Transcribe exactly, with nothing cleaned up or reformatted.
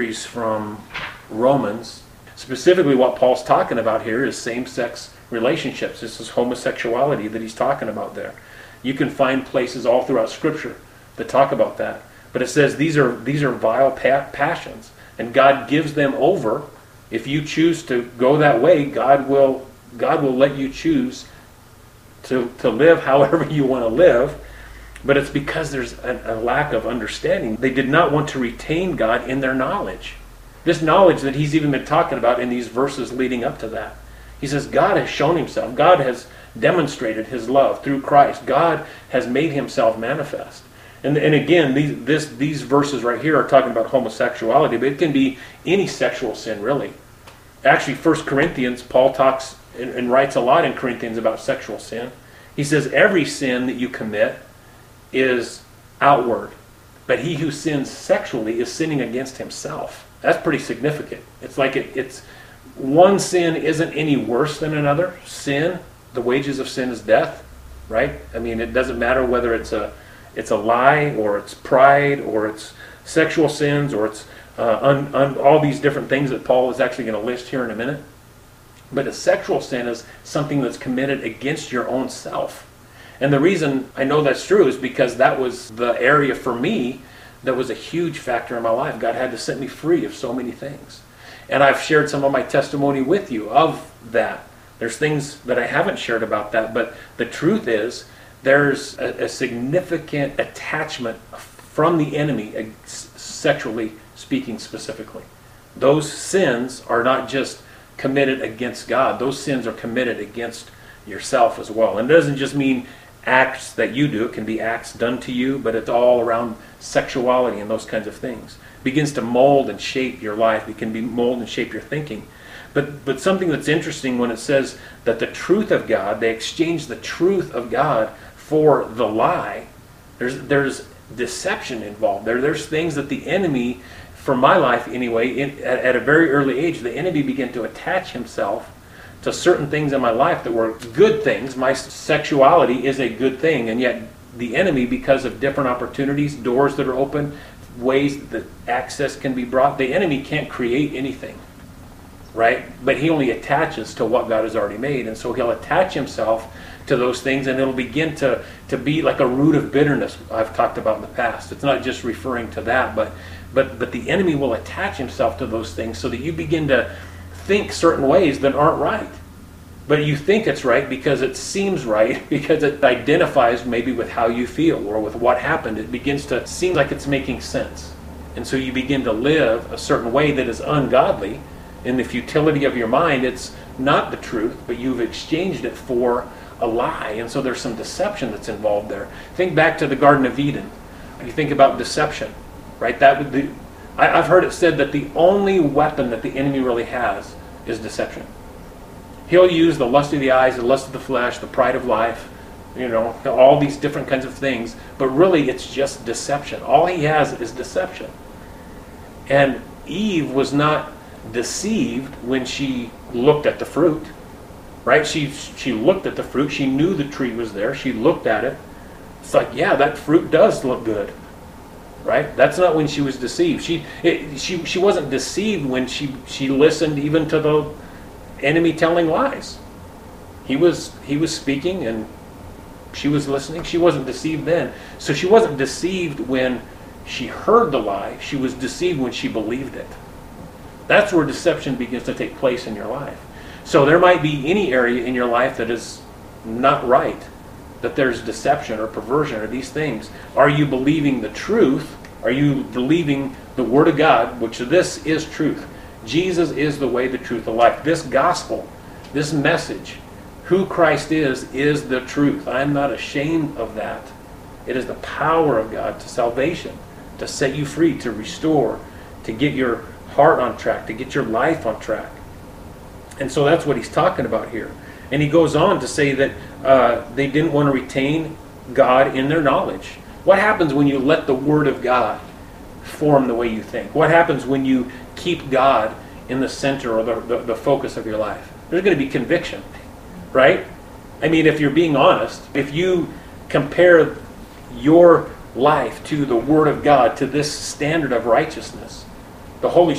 from Romans. Specifically what Paul's talking about here is same-sex relationships. This is homosexuality that he's talking about there. You can find places all throughout Scripture that talk about that. But it says these are these are vile pa- passions, and God gives them over. If you choose to go that way, God will God will let you choose to, to live however you want to live. But it's because there's a, a lack of understanding. They did not want to retain God in their knowledge. This knowledge that he's even been talking about in these verses leading up to that. He says God has shown himself. God has demonstrated his love through Christ. God has made himself manifest. And, and again, these, this, these verses right here are talking about homosexuality, but it can be any sexual sin, really. Actually, First Corinthians, Paul talks and, and writes a lot in Corinthians about sexual sin. He says every sin that you commit is outward, but he who sins sexually is sinning against himself. That's pretty significant. It's like it, it's one sin isn't any worse than another. Sin, the wages of sin is death, right? I mean, it doesn't matter whether it's a it's a lie or it's pride or it's sexual sins or it's uh, un, un, all these different things that Paul is actually going to list here in a minute. But a sexual sin is something that's committed against your own self. And the reason I know that's true is because that was the area for me that was a huge factor in my life. God had to set me free of so many things. And I've shared some of my testimony with you of that. There's things that I haven't shared about that, but the truth is there's a, a significant attachment from the enemy, uh, sexually speaking specifically. Those sins are not just committed against God. Those sins are committed against yourself as well. And it doesn't just mean acts that you do. It can be acts done to you, but it's all around sexuality and those kinds of things. It begins to mold and shape your life. It can be mold and shape your thinking. But but something that's interesting when it says that the truth of God, they exchange the truth of God for the lie. There's there's deception involved. There there's things that the enemy, for my life anyway, in, at, at a very early age, the enemy began to attach himself to certain things in my life that were good things. My sexuality is a good thing, and yet the enemy, because of different opportunities, doors that are open, ways that access can be brought, the enemy can't create anything, right? But he only attaches to what God has already made, and so he'll attach himself to those things, and it'll begin to, to be like a root of bitterness I've talked about in the past. It's not just referring to that, but but but the enemy will attach himself to those things so that you begin to think certain ways that aren't right. But you think it's right because it seems right, because it identifies maybe with how you feel or with what happened. It begins to seem like it's making sense. And so you begin to live a certain way that is ungodly. In the futility of your mind, it's not the truth, but you've exchanged it for a lie. And so there's some deception that's involved there. Think back to the Garden of Eden. You think about deception, right? That would be, I, I've heard it said that the only weapon that the enemy really has is deception. He'll use the lust of the eyes, the lust of the flesh, the pride of life, you know, all these different kinds of things. But really, it's just deception. All he has is deception. And Eve was not deceived when she looked at the fruit, right? She she looked at the fruit. She knew the tree was there. She looked at it. It's like, yeah, that fruit does look good, right? That's not when she was deceived. She it, she she wasn't deceived when she she listened even to the enemy telling lies. He was he was speaking and she was listening. She wasn't deceived then. So she wasn't deceived when she heard the lie. She was deceived when she believed it. That's where deception begins to take place in your life. So there might be any area in your life that is not right, that there's deception or perversion or these things. Are you believing the truth? Are you believing the Word of God, which this is truth? Jesus is the way, the truth, the life. This gospel, this message, who Christ is, is the truth. I'm not ashamed of that. It is the power of God to salvation, to set you free, to restore, to get your heart on track, to get your life on track. And so that's what he's talking about here. And he goes on to say that uh, they didn't want to retain God in their knowledge. What happens when you let the Word of God form the way you think? What happens when you keep God in the center or the, the, the focus of your life? There's going to be conviction, right? I mean, if you're being honest, if you compare your life to the Word of God, to this standard of righteousness, the Holy